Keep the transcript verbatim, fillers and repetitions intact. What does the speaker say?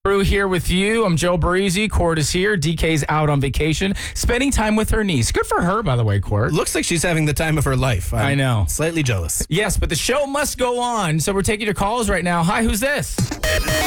Crew here with you. I'm Joe Barisi. Court is here. D K's out on vacation, spending time with her niece. Good for her, by the way, Court. Looks like she's having the time of her life. I'm I know. Slightly jealous. Yes, but the show must go on, so we're taking your calls right now. Hi, who's this?